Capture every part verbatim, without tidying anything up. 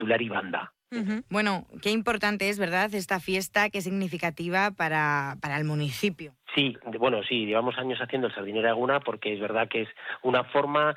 popular y banda. Uh-huh. Bueno, qué importante es, ¿verdad?, esta fiesta, qué significativa para, para el municipio. Sí, bueno, sí, llevamos años haciendo el Sardinera Eguna porque es verdad que es una forma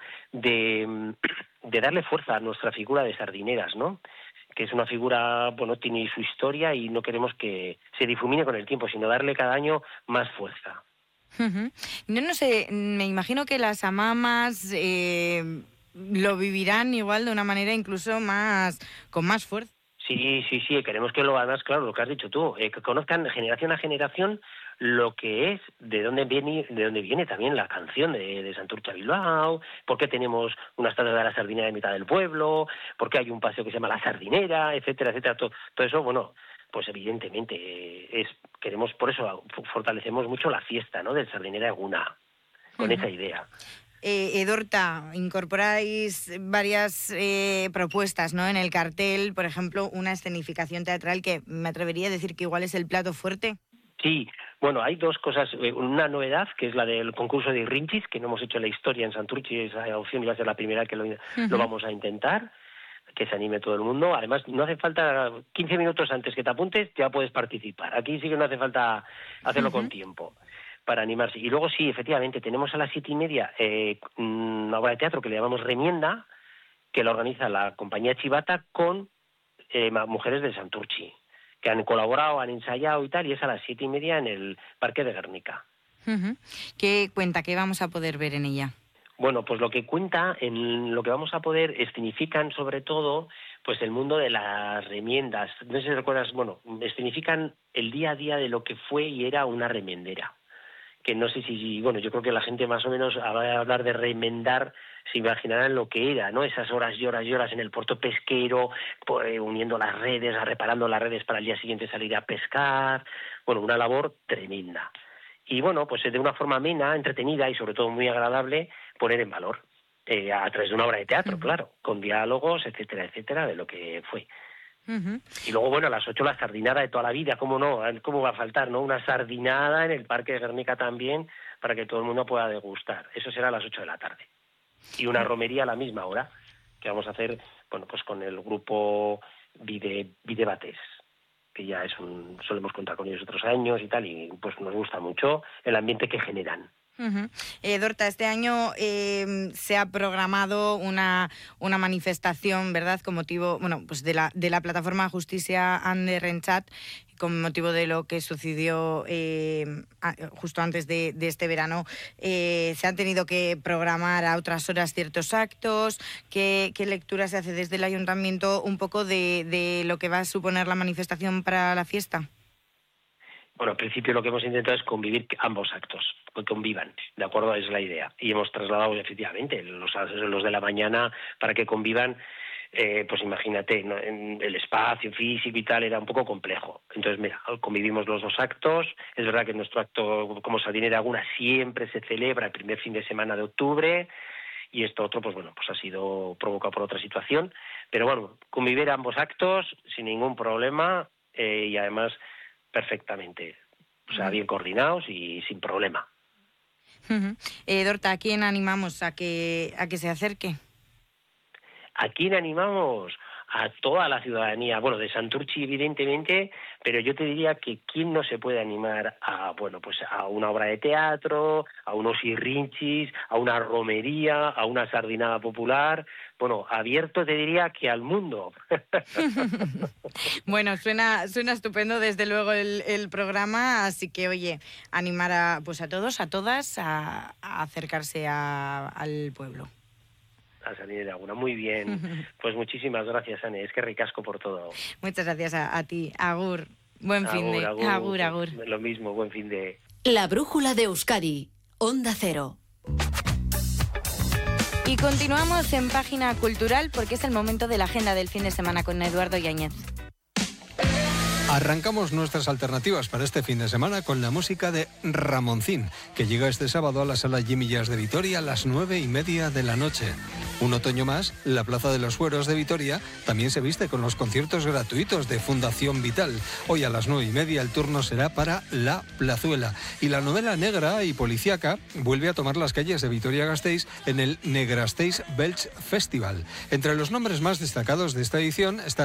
de, de darle fuerza a nuestra figura de sardineras, ¿no? Que es una figura, bueno, tiene su historia y no queremos que se difumine con el tiempo, sino darle cada año más fuerza. Uh-huh. No, no sé, me imagino que las amamas eh, lo vivirán igual de una manera incluso más, con más fuerza. Sí, sí, sí, queremos que lo hagas, claro, lo que has dicho tú, eh, que conozcan generación a generación lo que es, de dónde viene, de dónde viene también la canción de, de Santurtzi a Bilbao, por qué tenemos una estatua de la sardinera en mitad del pueblo, por qué hay un paseo que se llama La Sardinera, etcétera, etcétera, todo, todo eso, bueno, pues evidentemente eh, es queremos, por eso fortalecemos mucho la fiesta, ¿no?, del Sardinera Eguna, con uh-huh. esa idea. Eh, Edorta, incorporáis varias eh, propuestas, ¿no?, en el cartel, por ejemplo, una escenificación teatral que me atrevería a decir que igual es el plato fuerte. Sí, bueno, hay dos cosas. Una novedad, que es la del concurso de Irrinchis, que no hemos hecho la historia en Santurtzi, esa opción iba a ser la primera que lo, uh-huh. lo vamos a intentar, que se anime todo el mundo. Además, no hace falta, quince minutos antes que te apuntes, ya puedes participar. Aquí sí que no hace falta hacerlo uh-huh. con tiempo para animarse. Y luego sí, efectivamente, tenemos a las siete y media eh, una obra de teatro que le llamamos Remienda, que la organiza la compañía Chivata con eh, mujeres de Santurtzi, que han colaborado, han ensayado y tal, y es a las siete y media en el Parque de Guernica. Uh-huh. ¿Qué cuenta? ¿Qué vamos a poder ver en ella? Bueno, pues lo que cuenta, en lo que vamos a poder, escenifican sobre todo pues el mundo de las remiendas. No sé si recuerdas, bueno, escenifican el día a día de lo que fue y era una remendera. Que no sé si, bueno, yo creo que la gente más o menos a hablar de remendar se imaginarán lo que era, ¿no? Esas horas y horas y horas en el puerto pesquero, pues, uniendo las redes, reparando las redes para el día siguiente salir a pescar. Bueno, una labor tremenda. Y bueno, pues de una forma amena, entretenida y sobre todo muy agradable, poner en valor, eh, a través de una obra de teatro, uh-huh. claro, con diálogos, etcétera, etcétera, de lo que fue. Uh-huh. Y luego, bueno, a las ocho la sardinada de toda la vida, ¿cómo no? ¿Cómo va a faltar, no? Una sardinada en el Parque de Guernica también, para que todo el mundo pueda degustar. Eso será a las ocho de la tarde. Y una romería a la misma hora, que vamos a hacer, bueno, pues con el grupo Vide, Videbates, que ya es un, solemos contar con ellos otros años y tal, y pues nos gusta mucho el ambiente que generan. Uh-huh. Eh, Dorta, este año eh, se ha programado una, una manifestación, ¿verdad?, con motivo, bueno, pues de la de la plataforma Justicia Ande Rentzat, con motivo de lo que sucedió eh, justo antes de, de este verano. Eh, se han tenido que programar a otras horas ciertos actos. ¿Qué, qué lectura se hace desde el ayuntamiento un poco de, de lo que va a suponer la manifestación para la fiesta? Bueno, al principio lo que hemos intentado es convivir ambos actos, que convivan, ¿de acuerdo? Es la idea. Y hemos trasladado efectivamente los, los de la mañana para que convivan, eh, pues imagínate, ¿no? En el espacio físico y tal era un poco complejo. Entonces, mira, convivimos los dos actos. Es verdad que nuestro acto como Sardinera Eguna siempre se celebra el primer fin de semana de octubre, y esto otro, pues bueno, pues ha sido provocado por otra situación. Pero bueno, convivir ambos actos sin ningún problema, eh, y además perfectamente, o sea, bien coordinados y sin problema. Uh-huh. Eh, Dorta, ¿a quién animamos a que a que se acerque? ¿A quién animamos? A toda la ciudadanía, bueno, de Santurtzi evidentemente, pero yo te diría que quién no se puede animar a, bueno, pues a una obra de teatro, a unos irrinchis, a una romería, a una sardinada popular. Bueno, abierto te diría que al mundo. Bueno, suena suena estupendo desde luego el, el programa, así que oye, animar a pues a todos, a todas a, a acercarse a, al pueblo. A Sardinera Eguna, muy bien. Pues muchísimas gracias, Ane, es que ricasco por todo. Muchas gracias a, a ti, agur. Buen fin de... Agur, agur, agur. Lo mismo, buen fin de... La brújula de Euskadi, Onda Cero. Y continuamos en Página Cultural porque es el momento de la agenda del fin de semana con Eduardo Yáñez. Arrancamos nuestras alternativas para este fin de semana con la música de Ramoncín, que llega este sábado a la Sala Jimmy Jazz de Vitoria a las nueve y media de la noche. Un otoño más, la Plaza de los Fueros de Vitoria también se viste con los conciertos gratuitos de Fundación Vital. Hoy a las nueve y media el turno será para La Plazuela. Y la novela negra y policíaca vuelve a tomar las calles de Vitoria-Gasteiz en el Negrasteiz Belts Festival. Entre los nombres más destacados de esta edición está